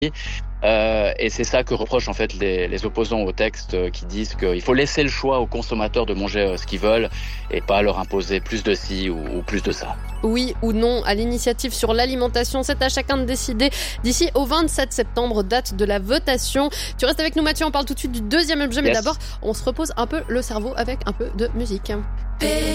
Et c'est ça que reprochent en fait les opposants au texte qui disent qu'il faut laisser le choix aux consommateurs de manger ce qu'ils veulent et pas leur imposer plus de ci ou plus de ça. Oui ou non à l'initiative sur l'alimentation, c'est à chacun de décider d'ici au 27 septembre, date de la votation. Tu restes avec nous Mathieu, on parle tout de suite du deuxième objet, mais d'abord on se repose un peu le cerveau avec un peu de musique.